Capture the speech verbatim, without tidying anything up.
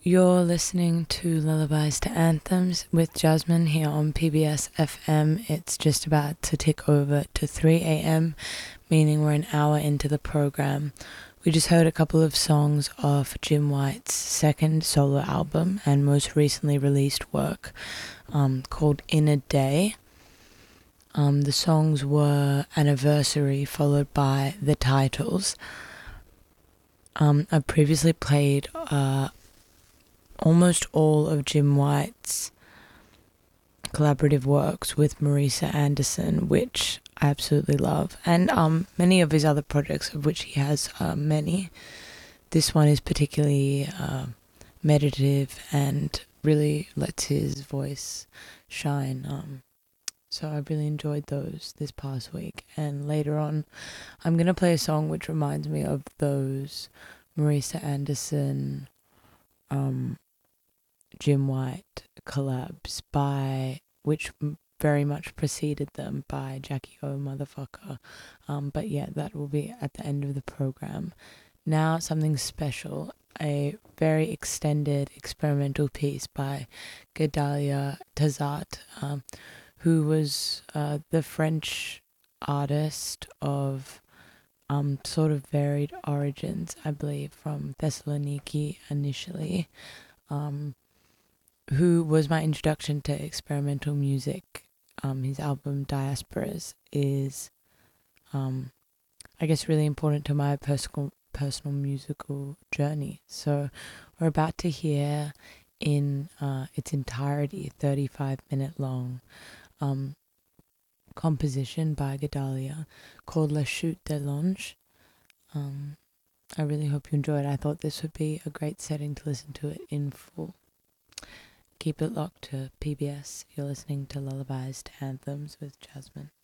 You're listening to Lullabies to Anthems with Jasmine here on P B S F M. It's just about to tick over to three a.m., meaning we're an hour into the program. We just heard a couple of songs of Jim White's second solo album and most recently released work um, called In a Day. Um, the songs were Anniversary followed by The Titles. Um, I previously played uh, almost all of Jim White's collaborative works with Marisa Anderson, which I absolutely love, and um, many of his other projects, of which he has uh, many. This one is particularly uh, meditative and really lets his voice shine. Um, so I really enjoyed those this past week, and later on I'm going to play a song which reminds me of those Marisa Anderson um, Jim White collabs by which very much preceded them by Jackie O Motherfucker. Um, but yeah, that will be at the end of the program. Now something special, a very extended experimental piece by Gedalia Tazat, um, who was uh, the French artist of um, sort of varied origins, I believe, from Thessaloniki initially. Um, who was my introduction to experimental music. Um, his album Diasporas is, um, I guess, really important to my personal personal musical journey. So we're about to hear in uh, its entirety, thirty-five minute long um, composition by Gedalia called La Chute de l'Ange. Um, I really hope you enjoyed it. I thought this would be a great setting to listen to it in full. Keep it locked to P B S. You're listening to Lullabies to Anthems with Jasmine.